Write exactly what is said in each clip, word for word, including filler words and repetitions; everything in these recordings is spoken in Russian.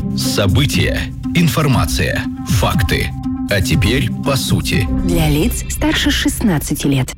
События, информация, факты. А теперь по сути. Для лиц старше шестнадцати лет.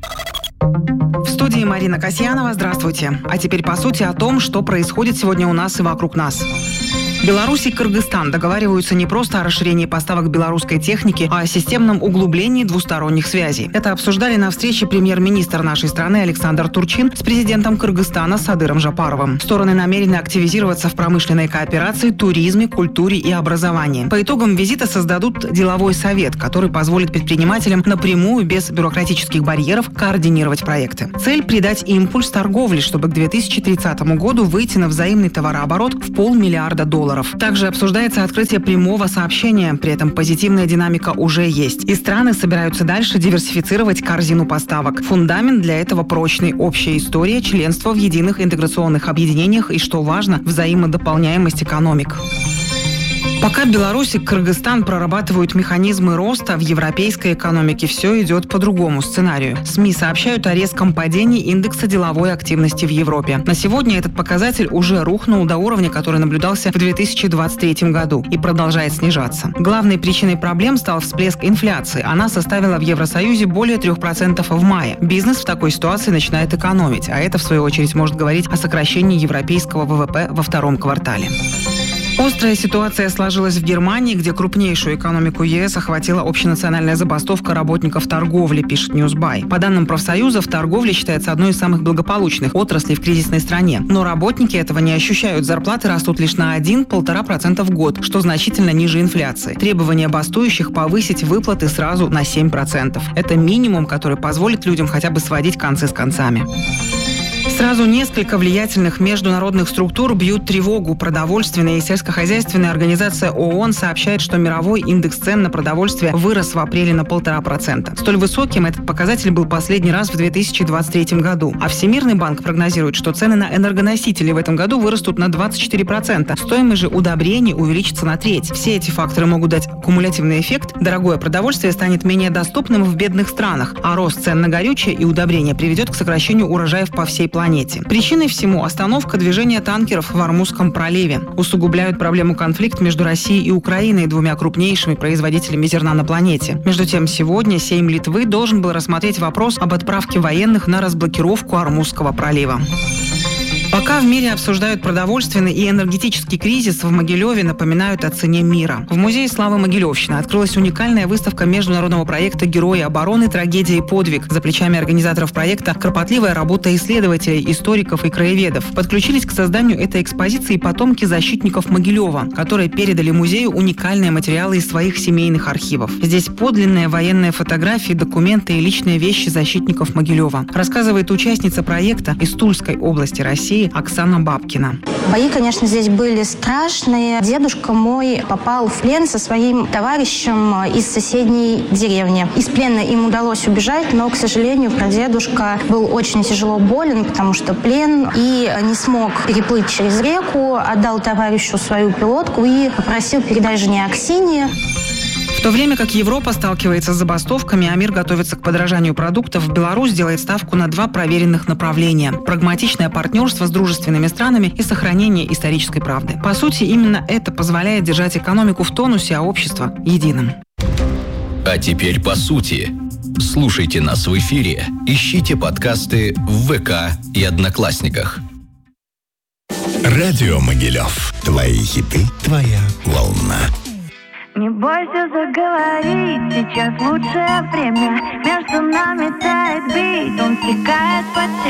В студии Марина Касьянова. Здравствуйте. А теперь по сути о том, что происходит сегодня у нас и вокруг нас. Беларусь и Кыргызстан договариваются не просто о расширении поставок белорусской техники, а о системном углублении двусторонних связей. Это обсуждали на встрече премьер-министр нашей страны Александр Турчин с президентом Кыргызстана Садыром Жапаровым. Стороны намерены активизироваться в промышленной кооперации, туризме, культуре и образовании. По итогам визита создадут деловой совет, который позволит предпринимателям напрямую, без бюрократических барьеров, координировать проекты. Цель – придать импульс торговле, чтобы к две тысячи тридцатому году выйти на взаимный товарооборот в полмиллиарда долларов. Также обсуждается открытие прямого сообщения, при этом позитивная динамика уже есть. И страны собираются дальше диверсифицировать корзину поставок. Фундамент для этого прочный, общая история, членство в единых интеграционных объединениях и, что важно, взаимодополняемость экономик. Пока Беларусь и Кыргызстан прорабатывают механизмы роста, в европейской экономике все идет по другому сценарию. СМИ сообщают о резком падении индекса деловой активности в Европе. На сегодня этот показатель уже рухнул до уровня, который наблюдался в две тысячи двадцать третьем году и продолжает снижаться. Главной причиной проблем стал всплеск инфляции. Она составила в Евросоюзе более трех процентов в мае. Бизнес в такой ситуации начинает экономить, а это, в свою очередь, может говорить о сокращении европейского ВВП во втором квартале. Острая ситуация сложилась в Германии, где крупнейшую экономику ЕС охватила общенациональная забастовка работников торговли, пишет Newsbuy. По данным профсоюзов, торговля считается одной из самых благополучных отраслей в кризисной стране. Но работники этого не ощущают. Зарплаты растут лишь на один-полтора процента в год, что значительно ниже инфляции. Требование бастующих повысить выплаты сразу на семь процентов. Это минимум, который позволит людям хотя бы сводить концы с концами. Сразу несколько влиятельных международных структур бьют тревогу. Продовольственная и сельскохозяйственная организация ООН сообщает, что мировой индекс цен на продовольствие вырос в апреле на полтора процента. Столь высоким этот показатель был последний раз в две тысячи двадцать третьем году. А Всемирный банк прогнозирует, что цены на энергоносители в этом году вырастут на двадцать четыре процента. Стоимость же удобрений увеличится на треть. Все эти факторы могут дать кумулятивный эффект. Дорогое продовольствие станет менее доступным в бедных странах, а рост цен на горючее и удобрения приведет к сокращению урожаев по всей планете. Причиной всему остановка движения танкеров в Ормузском проливе. Усугубляют проблему конфликт между Россией и Украиной, двумя крупнейшими производителями зерна на планете. Между тем, сегодня Сейм Литвы должен был рассмотреть вопрос об отправке военных на разблокировку Ормузского пролива. Пока в мире обсуждают продовольственный и энергетический кризис, в Могилеве напоминают о цене мира. В Музее славы Могилевщины открылась уникальная выставка международного проекта «Герои обороны. Трагедия и подвиг». За плечами организаторов проекта кропотливая работа исследователей, историков и краеведов. Подключились к созданию этой экспозиции потомки защитников Могилева, которые передали музею уникальные материалы из своих семейных архивов. Здесь подлинные военные фотографии, документы и личные вещи защитников Могилева, рассказывает участница проекта из Тульской области России Оксана Бабкина. Бои, конечно, здесь были страшные. Дедушка мой попал в плен со своим товарищем из соседней деревни. Из плена им удалось убежать, но, к сожалению, прадедушка был очень тяжело болен, потому что плен, и не смог переплыть через реку, отдал товарищу свою пилотку и попросил передать жене Аксине. В то время как Европа сталкивается с забастовками, а мир готовится к подорожанию продуктов, Беларусь делает ставку на два проверенных направления – прагматичное партнерство с дружественными странами и сохранение исторической правды. По сути, именно это позволяет держать экономику в тонусе, а общество – единым. А теперь по сути. Слушайте нас в эфире, ищите подкасты в ВК и Одноклассниках. Радио Могилев. Твои хиты, твоя волна. Не бойся заговорить, сейчас лучшее время. Между нами тает бит, он стекает по телу.